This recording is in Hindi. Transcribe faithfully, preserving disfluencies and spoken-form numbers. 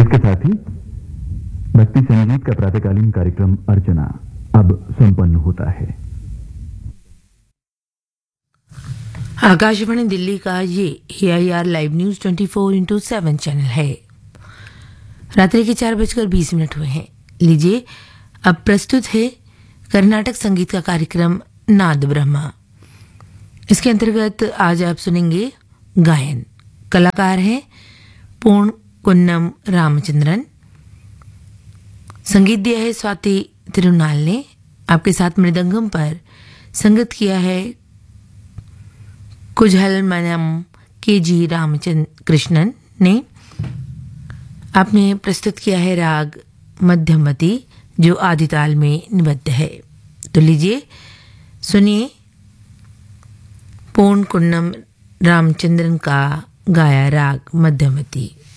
इसके साथ ही भक्ति संगीत का प्रातःकालीन कार्यक्रम अर्चना अब संपन्न होता है। आकाशवाणी दिल्ली का ये ए I R live news twenty four into seven channel है। रात्रि के चार बजकर बीस मिनट हुए हैं। लीजिए अब प्रस्तुत है कर्नाटक संगीत का कार्यक्रम नाद ब्रह्मा। इसके अंतर्गत आज आप सुनेंगे गायन। कलाकार हैं पूर्ण कुन्नम रामचंद्रन। संगीत दिया है स्वाति तिरुनाल ने। आपके साथ मृदंगम पर संगत किया है कुजहल मनम के जी रामचंद्र कृष्णन ने। आपने प्रस्तुत किया है राग मध्यमती जो आदिताल में निबद्ध है। तो लीजिए सुनिए पूर्ण कुन्नम रामचंद्रन का गाया राग मध्यमती।